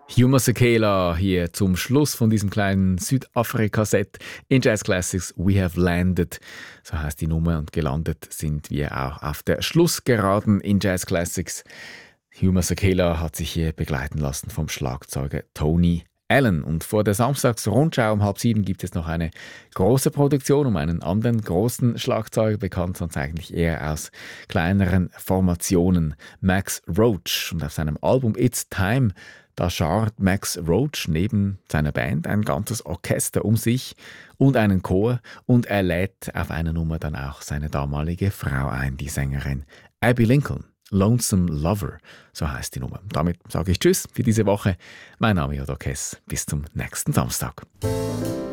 Hugh Masekela hier zum Schluss von diesem kleinen Südafrika-Set in Jazz Classics We Have Landed. So heißt die Nummer, und gelandet sind wir auch auf der Schlussgeraden in Jazz Classics. Hugh Masekela hat sich hier begleiten lassen vom Schlagzeuger Tony Allen. Und vor der Samstagsrundschau um 6:30 gibt es noch eine große Produktion um einen anderen großen Schlagzeuger, bekannt sonst eigentlich eher aus kleineren Formationen, Max Roach. Und auf seinem Album It's Time, da schart Max Roach neben seiner Band ein ganzes Orchester um sich und einen Chor, und er lädt auf einer Nummer dann auch seine damalige Frau ein, die Sängerin Abby Lincoln. Lonesome Lover, so heißt die Nummer. Damit sage ich Tschüss für diese Woche. Mein Name ist Odo Kess. Bis zum nächsten Samstag.